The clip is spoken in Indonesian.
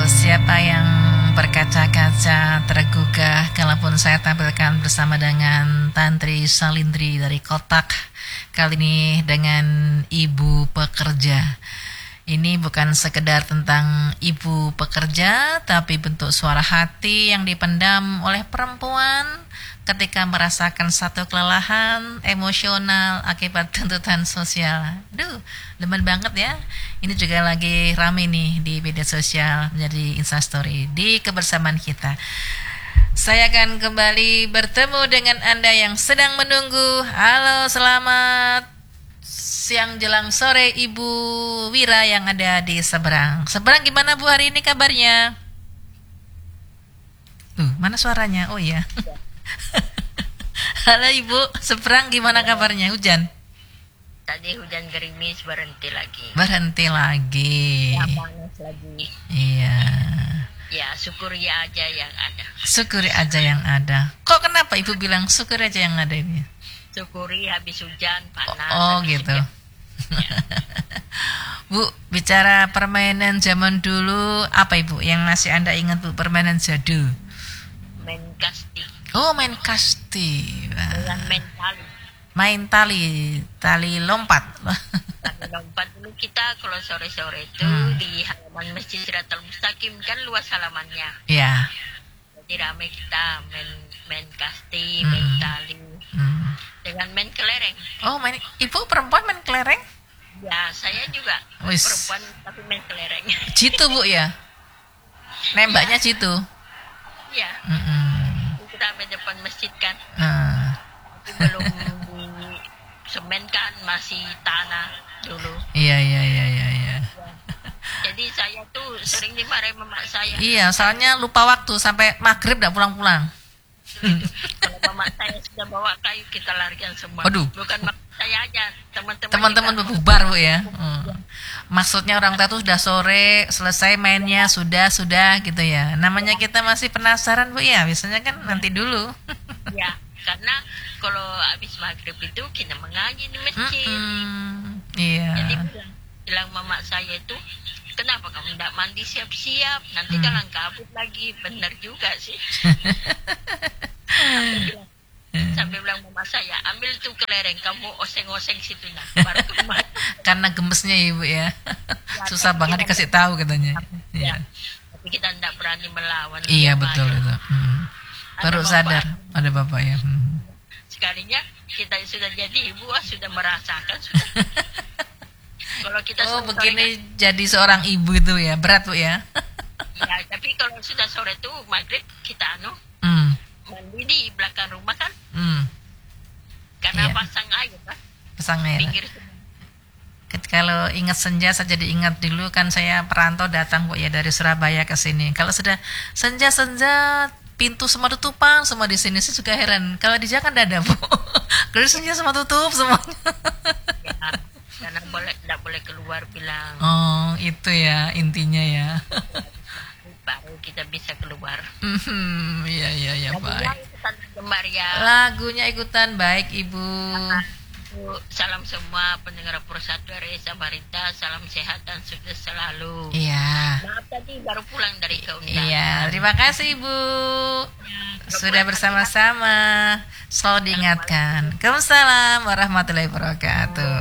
Siapa yang berkaca-kaca tergugah kalaupun saya tampilkan bersama dengan Tantri Salindri dari Kotak. Kali ini dengan ibu pekerja. Ini bukan sekedar tentang ibu pekerja, tapi bentuk suara hati yang dipendam oleh perempuan ketika merasakan satu kelelahan emosional akibat tuntutan sosial. Demen banget ya. Ini juga lagi rame nih di media sosial menjadi Instastory di kebersamaan kita. Saya akan kembali bertemu dengan Anda yang sedang menunggu. Halo, selamat siang jelang sore Ibu Wira yang ada di seberang. Seberang gimana Bu hari ini kabarnya? Mana suaranya? Oh iya. Halo Ibu, seberang gimana kabarnya? Hujan? Tadi hujan gerimis berhenti lagi. Berhenti lagi. Ya, panas lagi. Iya. Ya, syukuri aja yang ada. Syukuri aja yang ada. Kok kenapa Ibu bilang syukuri aja yang ada ini? Syukuri habis hujan panas. Oh gitu. Ya. Bu, bicara permainan zaman dulu, apa Ibu yang masih Anda ingat Bu, permainan jadul? Main kasti. Oh, main kasti. Dengan main tali. Main tali lompat. Tali lompat dulu kita kalau sore-sore itu di halaman Masjid Siratal Mustaqim, kan luas halamannya. Iya. Jadi ramai kita main kasti, main tali. Dengan main kelereng. Oh, Ibu perempuan main kelereng? Ya, saya juga perempuan tapi main kelereng. Jitu Bu ya? Nembaknya jitu? Iya. Kita sampai depan masjid kan. Tapi belum di semen kan, masih tanah dulu. Iya. Jadi saya tuh sering dimarahin mama saya. Iya, soalnya lupa waktu sampai maghrib gak pulang-pulang. Kalau mama saya sudah bawa kayu, kita larikan semua. Aduh. Bukan mama saya aja, teman-teman bubar Bu ya. Maksudnya orang tua tuh sudah sore selesai mainnya, sudah gitu ya. Namanya kita masih penasaran Bu ya, biasanya kan nanti dulu. Ya, karena kalau habis maghrib itu kita mengaji di masjid. Iya. Jadi bilang mama saya itu, kenapa kamu tidak mandi siap-siap, nanti jangan kabut lagi. Benar juga sih. Sampai bilang mama saya, ambil tuh kelereng, kamu oseng-oseng situ nah, baru kembali. Karena gemesnya Ibu ya. Susah banget dikasih tahu katanya. Ya. Tapi kita tidak berani melawan. Iya betul itu. Baru sadar ada bapak ya. Sekalinya kita sudah jadi ibu, sudah merasakan sudah. Kalau kita begini kan, jadi seorang ibu itu ya berat Bu ya. Ya, tapi kalau sudah sore tuh maghrib kita mandi di belakang rumah kan. Karena pasang air kan. Pasang air. Pinggir. Kalau ingat senja saya jadi ingat dulu kan saya perantau datang Bu ya dari Surabaya ke sini. Kalau sudah senja pintu semua tutupan semua di sini, saya juga heran. Kalau di Jakarta kan ada Bu. Kalau senja semua tutup semuanya. Ya, karena tidak boleh keluar bilang. Oh itu ya intinya ya. Baru kita bisa keluar. Iya baik. Lagunya ikutan baik Ibu. Salam semua pendengar Persatu RRI Samarinda, salam sehat dan sukses selalu. Iya. Maaf tadi baru pulang dari keundangan. Iya, terima kasih Ibu. Sudah bersama-sama. Selalu diingatkan. Waalaikumsalam warahmatullahi wabarakatuh.